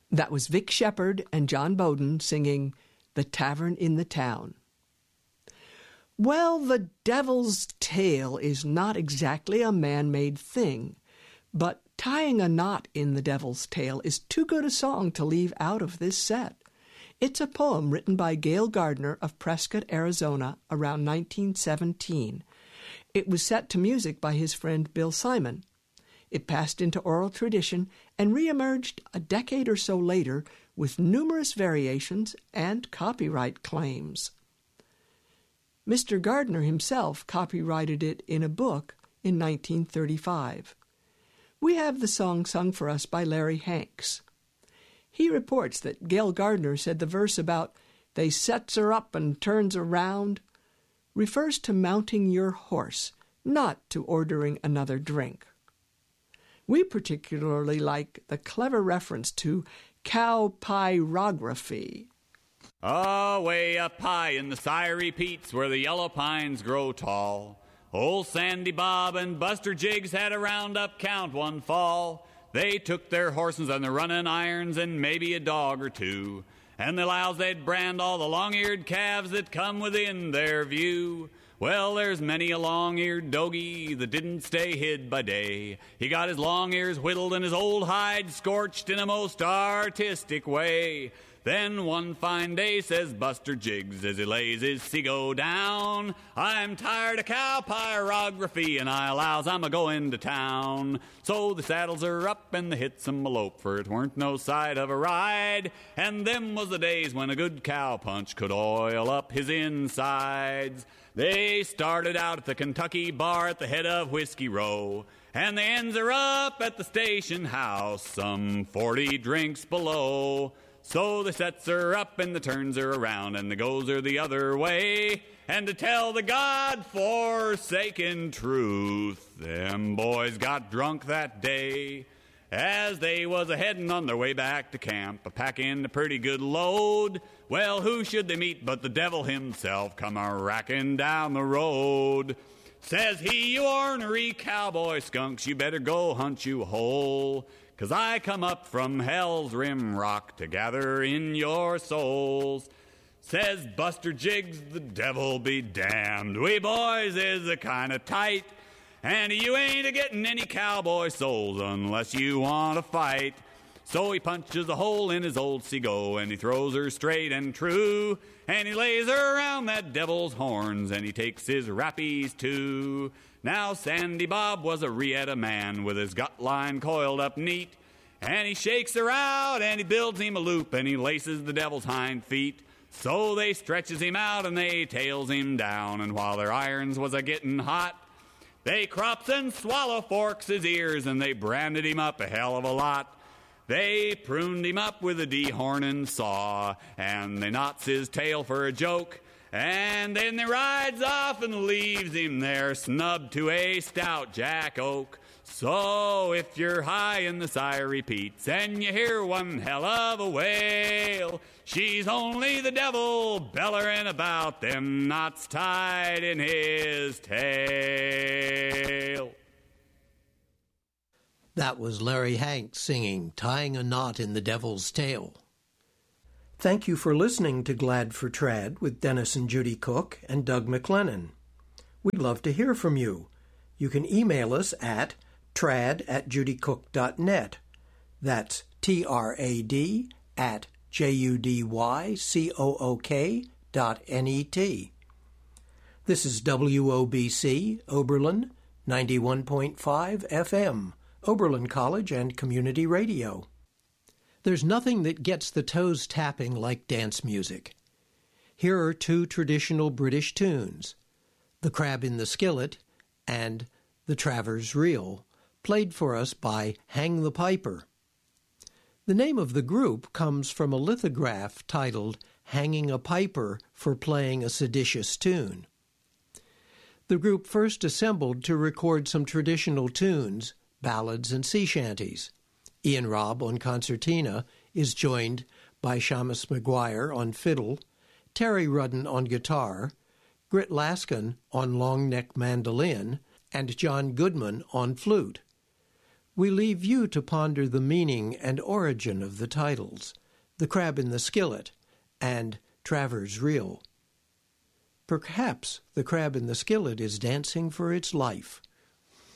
That was Vic Shepherd and John Bowden singing The Tavern in the Town. Well, the devil's tail is not exactly a man-made thing, but tying a knot in the devil's tail is too good a song to leave out of this set. It's a poem written by Gail Gardner of Prescott, Arizona, around 1917. It was set to music by his friend Bill Simon. It passed into oral tradition and reemerged a decade or so later with numerous variations and copyright claims. Mr. Gardner himself copyrighted it in a book in 1935. We have the song sung for us by Larry Hanks. He reports that Gail Gardner said the verse about "they sets her up and turns around" refers to mounting your horse, not to ordering another drink. We particularly like the clever reference to cow-pyrography. Away up high in the Siree Peaks where the yellow pines grow tall, old Sandy Bob and Buster Jiggs had a roundup count one fall. They took their horses and their running irons and maybe a dog or two, and they allows they'd brand all the long-eared calves that come within their view. Well, there's many a long-eared dogie that didn't stay hid by day. He got his long ears whittled and his old hide scorched in a most artistic way. Then one fine day, says Buster Jiggs, as he lays his Seago down, "I'm tired of cow pyrography, and I allows I'm a-going to town." So the saddles are up and they hits 'em a lope, for it weren't no sight of a ride, and them was the days when a good cow punch could oil up his insides. They started out at the Kentucky bar at the head of Whiskey Row, and the ends are up at the station house, some 40 drinks below. So they sets her up and the turns her around and the goes her the other way. And to tell the God-forsaken truth, them boys got drunk that day. As they was a-headin' on their way back to camp, a-packin' a pretty good load. Well, who should they meet but the devil himself come a-rackin' down the road. Says he, "You ornery cowboy skunks, you better go hunt you a hole, 'cause I come up from Hell's Rim Rock to gather in your souls." Says Buster Jiggs, "The devil be damned, we boys is a kind of tight, and you ain't a-getting any cowboy souls unless you want to fight." So he punches a hole in his old Seago, and he throws her straight and true, and he lays her around that devil's horns, and he takes his rappies too. Now Sandy Bob was a Rieta man with his gut line coiled up neat, and he shakes her out and he builds him a loop and he laces the devil's hind feet. So they stretches him out and they tails him down, and while their irons was a-getting hot, they crops and swallow forks his ears and they branded him up a hell of a lot. They pruned him up with a dehornin' saw, and they knots his tail for a joke, and then they rides off and leaves him there snubbed to a stout jack oak. So if you're high in the Siree Peaks and you hear one hell of a wail, she's only the devil bellerin' about them knots tied in his tail. That was Larry Hanks singing "Tying a Knot in the Devil's Tail." Thank you for listening to Glad for Trad with Dennis and Judy Cook and Doug McLennan. We'd love to hear from you. You can email us at trad@judycook.net. That's trad@judycook.net. This is WOBC, Oberlin, 91.5 FM. Oberlin College and Community Radio. There's nothing that gets the toes tapping like dance music. Here are two traditional British tunes, "The Crab in the Skillet" and "The Travers' Reel," played for us by Hang the Piper. The name of the group comes from a lithograph titled "Hanging a Piper for Playing a Seditious Tune." The group first assembled to record some traditional tunes, ballads and sea shanties. Ian Robb on concertina is joined by Shamus McGuire on fiddle, Terry Rudden on guitar, Grit Laskin on long neck mandolin, and John Goodman on flute. We leave you to ponder the meaning and origin of the titles, The Crab in the Skillet and Travers' Reel. Perhaps the crab in the skillet is dancing for its life.